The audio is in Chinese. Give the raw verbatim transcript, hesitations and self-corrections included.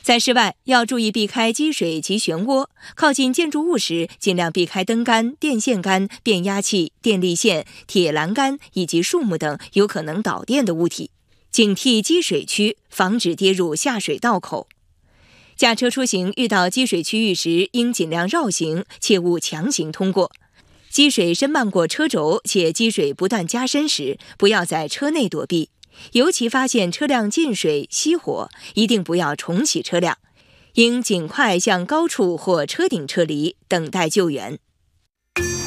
在室外要注意避开积水及漩涡，靠近建筑物时尽量避开灯杆、电线杆、变压器、电力线、铁栏杆以及树木等有可能导电的物体，警惕积水区，防止跌入下水道口。驾车出行遇到积水区域时，应尽量绕行，切勿强行通过。积水深漫过车轴，且积水不断加深时，不要在车内躲避。尤其发现车辆进水、熄火，一定不要重启车辆，应尽快向高处或车顶撤离，等待救援。